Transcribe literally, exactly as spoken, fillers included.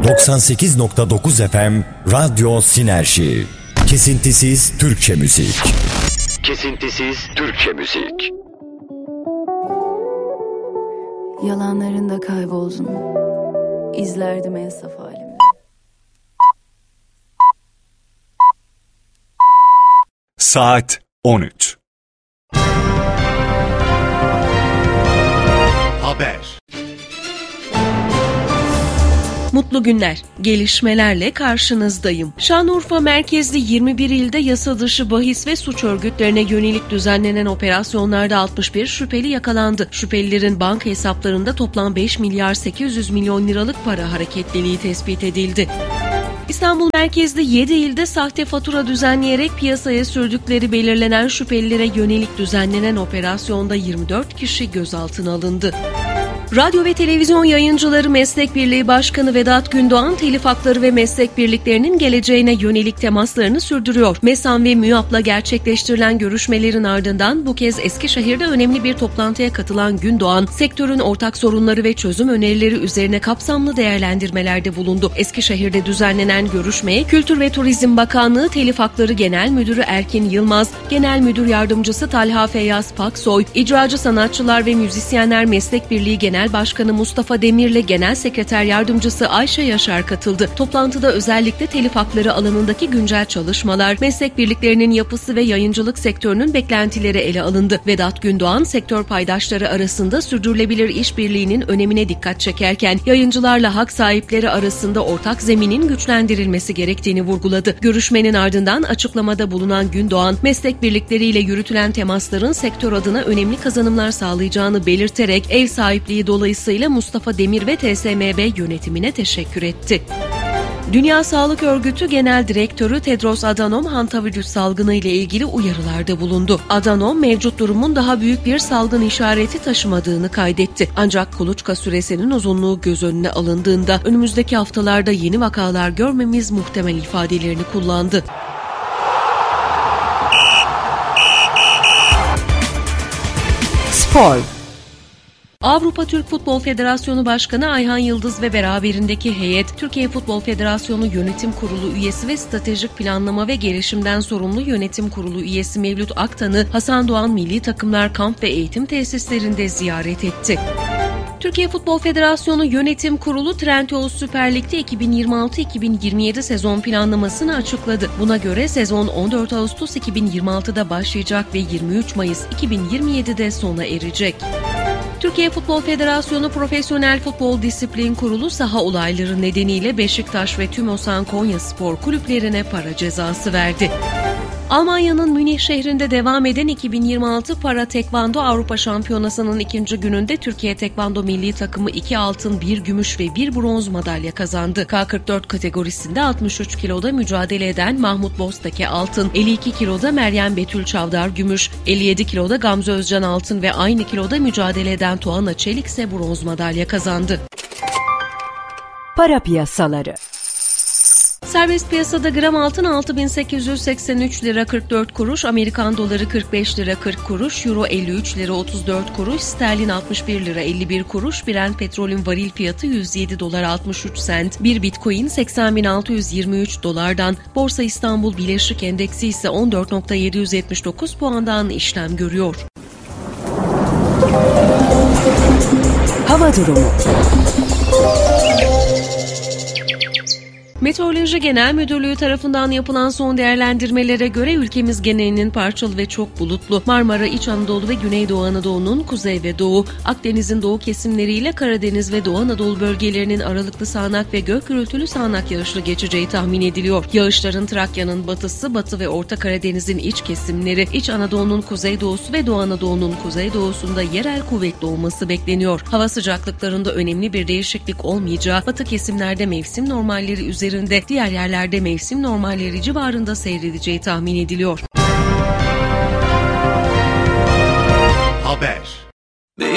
doksan sekiz nokta dokuz F M Radyo Sinerji. Kesintisiz Türkçe müzik. Kesintisiz Türkçe müzik. Yalanlarında kayboldun. İzlerdim en saf halimi. Saat on üç. Haber. Mutlu günler. Gelişmelerle karşınızdayım. Şanlıurfa merkezli yirmi bir ilde yasa dışı bahis ve suç örgütlerine yönelik düzenlenen operasyonlarda altmış bir şüpheli yakalandı. Şüphelilerin banka hesaplarında toplam beş milyar sekiz yüz milyon liralık para hareketliliği tespit edildi. İstanbul merkezli yedi ilde sahte fatura düzenleyerek piyasaya sürdükleri belirlenen şüphelilere yönelik düzenlenen operasyonda yirmi dört kişi gözaltına alındı. Radyo ve Televizyon Yayıncıları Meslek Birliği Başkanı Vedat Gündoğan, telif hakları ve meslek birliklerinin geleceğine yönelik temaslarını sürdürüyor. MESAM ve MÜYAP'la gerçekleştirilen görüşmelerin ardından bu kez Eskişehir'de önemli bir toplantıya katılan Gündoğan, sektörün ortak sorunları ve çözüm önerileri üzerine kapsamlı değerlendirmelerde bulundu. Eskişehir'de düzenlenen görüşmeye Kültür ve Turizm Bakanlığı Telif Hakları Genel Müdürü Erkin Yılmaz, Genel Müdür Yardımcısı Talha Feyyaz Paksoy, İcracı Sanatçılar ve Müzisyenler Meslek Birliği Genel Başkanı Mustafa Demir'le Genel Sekreter Yardımcısı Ayşe Yaşar katıldı. Toplantıda özellikle telif hakları alanındaki güncel çalışmalar, meslek birliklerinin yapısı ve yayıncılık sektörünün beklentileri ele alındı. Vedat Gündoğan, sektör paydaşları arasında sürdürülebilir işbirliğinin önemine dikkat çekerken, yayıncılarla hak sahipleri arasında ortak zeminin güçlendirilmesi gerektiğini vurguladı. Görüşmenin ardından açıklamada bulunan Gündoğan, meslek birlikleriyle yürütülen temasların sektör adına önemli kazanımlar sağlayacağını belirterek ev sahipliği dolayısıyla Mustafa Demir ve T S M B yönetimine teşekkür etti. Dünya Sağlık Örgütü Genel Direktörü Tedros Adhanom hantavirüs salgını ile ilgili uyarılarda bulundu. Adhanom mevcut durumun daha büyük bir salgın işareti taşımadığını kaydetti. Ancak kuluçka süresinin uzunluğu göz önüne alındığında önümüzdeki haftalarda yeni vakalar görmemiz muhtemel ifadelerini kullandı. Spor. Avrupa Türk Futbol Federasyonu Başkanı Ayhan Yıldız ve beraberindeki heyet, Türkiye Futbol Federasyonu Yönetim Kurulu üyesi ve Stratejik Planlama ve Gelişimden Sorumlu Yönetim Kurulu üyesi Mevlüt Aktan'ı Hasan Doğan Milli Takımlar Kamp ve Eğitim Tesislerinde ziyaret etti. Türkiye Futbol Federasyonu Yönetim Kurulu Trendyol Süper Lig'de iki bin yirmi altı iki bin yirmi yedi sezon planlamasını açıkladı. Buna göre sezon on dört Ağustos iki bin yirmi altıda başlayacak ve yirmi üç Mayıs iki bin yirmi yedide sona erecek. Türkiye Futbol Federasyonu Profesyonel Futbol Disiplin Kurulu saha olayları nedeniyle Beşiktaş ve Tümosan Konyaspor kulüplerine para cezası verdi. Almanya'nın Münih şehrinde devam eden iki bin yirmi altı Para Tekvando Avrupa Şampiyonası'nın ikinci gününde Türkiye Tekvando Milli Takımı iki altın, bir gümüş ve bir bronz madalya kazandı. K kırk dört kategorisinde altmış üç kiloda mücadele eden Mahmut Bozteke altın, elli iki kiloda Meryem Betül Çavdar gümüş, elli yedi kiloda Gamze Özcan altın ve aynı kiloda mücadele eden Tuana Çelik ise bronz madalya kazandı. Para piyasaları. Serbest piyasada gram altın altı bin sekiz yüz seksen üç lira kırk dört kuruş, Amerikan doları kırk beş lira kırk kuruş, Euro elli üç lira otuz dört kuruş, sterlin altmış bir lira elli bir kuruş, Brent petrolün varil fiyatı yüz yedi dolar altmış üç sent, bir Bitcoin seksen bin altı yüz yirmi üç dolardan, Borsa İstanbul Bileşik Endeksi ise on dört bin yedi yüz yetmiş dokuz puandan işlem görüyor. Hava durumu. Meteoroloji Genel Müdürlüğü tarafından yapılan son değerlendirmelere göre ülkemiz genelinin parçalı ve çok bulutlu. Marmara, İç Anadolu ve Güneydoğu Anadolu'nun kuzey ve doğu, Akdeniz'in doğu kesimleriyle Karadeniz ve Doğu Anadolu bölgelerinin aralıklı sağanak ve gök gürültülü sağanak yağışlı geçeceği tahmin ediliyor. Yağışların Trakya'nın batısı, Batı ve Orta Karadeniz'in iç kesimleri, İç Anadolu'nun kuzeydoğusu ve Doğu Anadolu'nun kuzeydoğusunda yerel kuvvetli olması bekleniyor. Hava sıcaklıklarında önemli bir değişiklik olmayacağı, batı kesimlerde mevsim normalleri üzerinde, diğer yerlerde mevsim normalleri civarında seyredeceği tahmin ediliyor. Haber.